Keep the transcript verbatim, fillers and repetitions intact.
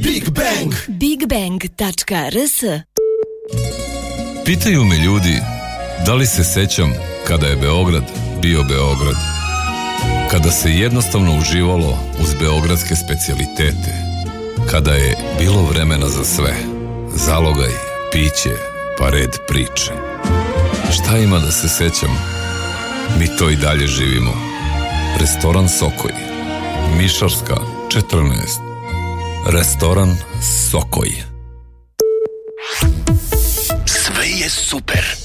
Big Bang. Big Bang tačka r s. Pitaju me ljudi da li se sećam kada je Beograd bio Beograd, kada se jednostavno uživalo uz beogradske specijalitete, kada je bilo vremena za sve, zalogaj, piće, pa red priče. Šta ima da se sećam? Mi to i dalje živimo. Restoran Sokoj, Mišarska četrnaest. Restoran Sokoj. Sve je super.